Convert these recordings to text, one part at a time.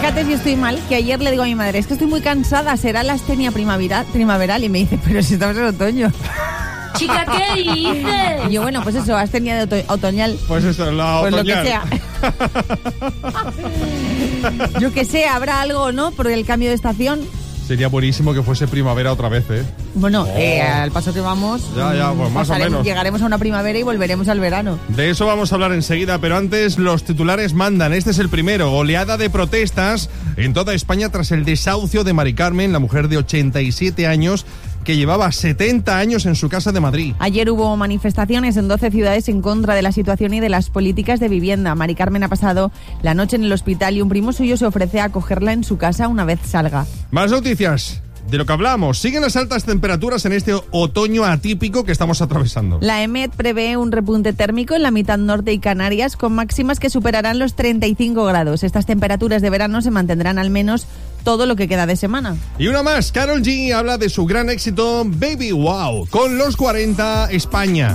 fíjate si estoy mal, que ayer le digo a mi madre, es que estoy muy cansada, será la astenia primaveral, y me dice, pero si estamos en otoño. Chica, ¿qué dices? Y yo, bueno, pues eso, astenia de otoñal. Pues eso, la Pues otoñal. lo que sea. Yo que sé, habrá algo, ¿no? Por el cambio de estación. Sería buenísimo que fuese primavera otra vez, ¿eh? Bueno, al paso que vamos, Ya, pues más o menos. llegaremos a una primavera y volveremos al verano. De eso vamos a hablar enseguida, pero antes los titulares mandan. Este es el primero. Oleada de protestas en toda España tras el desahucio de Mari Carmen, la mujer de 87 años que llevaba 70 años en su casa de Madrid. Ayer hubo manifestaciones en 12 ciudades en contra de la situación y de las políticas de vivienda. Mari Carmen ha pasado la noche en el hospital y un primo suyo se ofrece a acogerla en su casa una vez salga. Más noticias. De lo que hablamos, siguen las altas temperaturas en este otoño atípico que estamos atravesando. La EMET prevé un repunte térmico en la mitad norte y Canarias con máximas que superarán los 35 grados. Estas temperaturas de verano se mantendrán al menos todo lo que queda de semana. Y una más, Karol G habla de su gran éxito Baby Wow con los 40 España.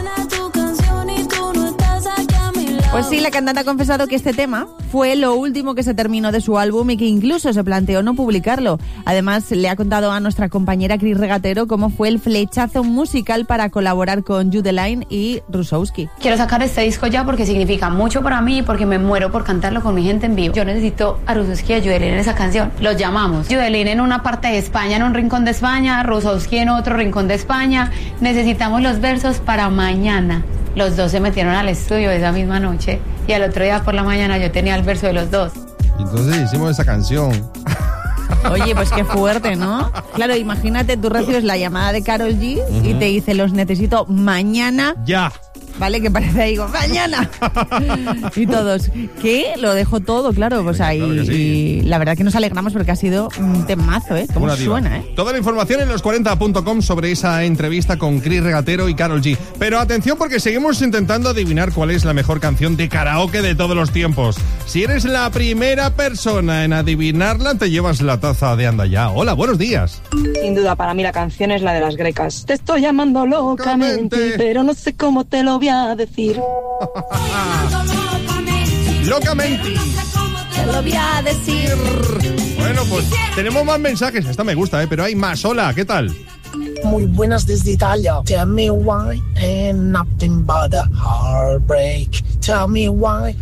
Pues sí, la cantante ha confesado que este tema fue lo último que se terminó de su álbum y que incluso se planteó no publicarlo. Además, le ha contado a nuestra compañera Cris Regatero cómo fue el flechazo musical para colaborar con Judeline y Rusowski. Quiero sacar este disco ya porque significa mucho para mí, porque me muero por cantarlo con mi gente en vivo. Yo necesito a Rusowski y a Judeline en esa canción. Los llamamos. Judeline en una parte de España, en un rincón de España, Rusowski en otro rincón de España. Necesitamos los versos para mañana. Los dos se metieron al estudio esa misma noche y al otro día por la mañana yo tenía el verso de los dos. Y entonces hicimos esa canción. Oye, pues qué fuerte, ¿no? Claro, imagínate, tú recibes la llamada de Karol G y te dice, los necesito mañana. Ya. ¿Vale? Que parece ahí, digo, ¡mañana! Y todos, ¿qué? Lo dejo todo, claro. Pues ahí, claro que sí. Y la verdad que nos alegramos porque ha sido un temazo, ¿eh? ¿Cómo suena, eh? Toda la información en los40.com sobre esa entrevista con Cris Regatero y Karol G. Pero atención porque seguimos intentando adivinar cuál es la mejor canción de karaoke de todos los tiempos. Si eres la primera persona en adivinarla, te llevas la taza de Anda Ya. Hola, buenos días. Sin duda, para mí la canción es la de las grecas. Te estoy llamando locamente, pero no sé cómo te lo voy a decir. Locamente. Te lo voy a decir. Bueno, pues tenemos más mensajes. Esta me gusta, pero hay más. Hola, ¿qué tal? Muy buenas desde Italia. Tell me why and nothing but a heartbreak. Tell me why